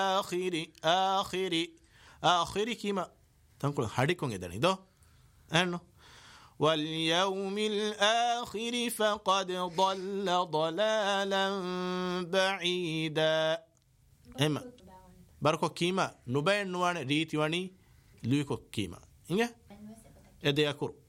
آخر كيما تنقول حديكم إذن إذا أنه واليوم الآخر فقد ضل ضلالا بعيدا إما بركو كيما نبين نوان ريتي واني لويكو كيما إنجا إذا يكور